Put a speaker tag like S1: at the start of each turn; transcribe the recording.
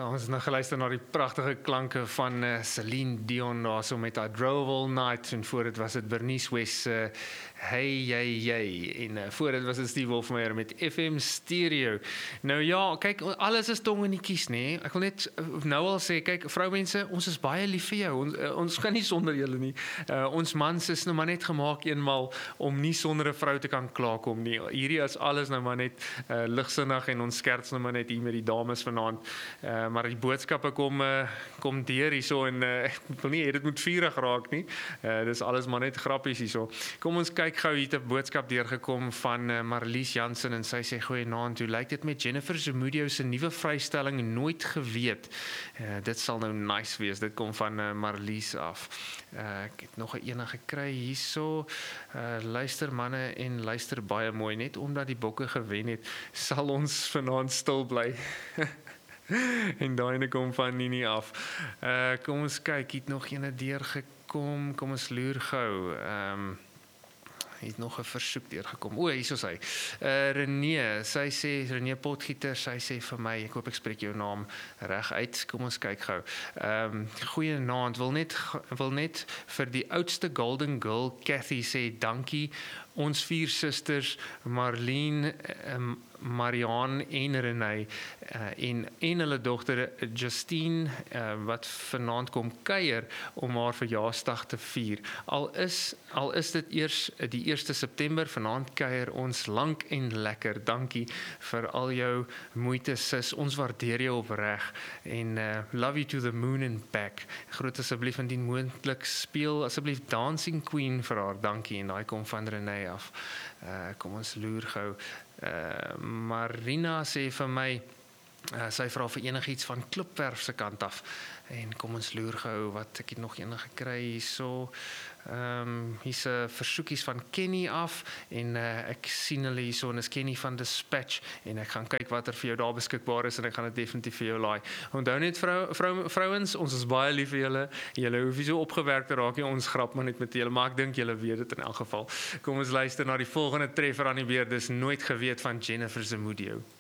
S1: Ons het nou geluister na die pragtige klanke van Celine Dion daar so met I Drove All Night en voor dit was dit Bernice West Hey Jy Jy en voor dit was dit Steve Hofmeyer met FM Stereo. Nou ja, kyk alles is tong in die kies nê. Ek wil net nou al sê kyk vroumense, ons is baie lief vir jou. Ons kan nie sonder julle nie. Ons mans is nou maar net gemaak eenmal om nie sonder 'n vrou te kan klaarkom nie. Hierdie is alles nou maar net ligsinnig en ons skerts nou maar net hier met die dames vanaand. Maar die boodskappe kom deur hierso en ek wil nie hê dit moet vurig raak nie. Dis alles maar net grappies hierso. Kom ons kyk gou hier 'n boodskap deurgekom van Marlies Jansen en sy sê goeienaand, hoe lyk dit met Jennifer Zamudio se nuwe vrystelling Nooit Geweet. Dit sal nou nice wees. Dit kom van Marlies af. Ek het nog 'n ene gekry hierso. Luister manne en luister baie mooi, net omdat die bokke gewen het, sal ons vanaand stil bly. En daai kom van Nini af. Kom ons kyk, hier het nog eene deurgekom. Kom ons loer gou. Hier het nog 'n versoek deurgekom. O, hier is hy. Renee, sy sê Renee Potgieter, sy sê vir my, ek hoop ek spreek jou naam reg uit. Kom ons kyk gou. Goeienaand, wil net vir die oudste Golden Girl Cathy sê dankie. Ons 4 susters Marlene, Marianne en Renee en hulle dogter Justine wat vanaand kom kuier om haar verjaarsdag te vier. Al is dit eers die 1 September, vanaand kuier ons lank en lekker. Dankie vir al jou moeite sis. Ons waardeer jou opreg en love you to the moon and back. Groet asseblief indien moontlik speel asseblief Dancing Queen vir haar. Dankie en daai kom van Renee af. Kom ons loer gou. Marina sê vir my, sy vra vir enigiets van Klipwerf se kant af. En kom ons loer gou wat ek het nog enige gekry hierso. Hier's 'n versoekies van Kenny af en ek sien hulle hierso en is Kenny van Dispatch en ek gaan kyk watter vir jou daar beskikbaar is en ek gaan dit definitief vir jou laai. Onthou net vrouens, ons is baie lief vir julle. Julle hoef nie so opgewerk te raak nie, ons grap maar net met julle, maar ek dink julle weet dit in elk geval. Kom ons luister na die volgende treffer aan die beurt. Dis Nooit Geweet van Jennifer Zamudio.